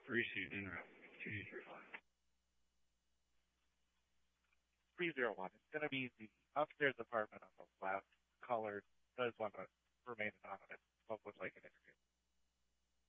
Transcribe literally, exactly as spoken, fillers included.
Three seat in row. Two two three five. three zero one. It's going to be the upstairs apartment on the left. Caller does want to remain anonymous. What would like an interview?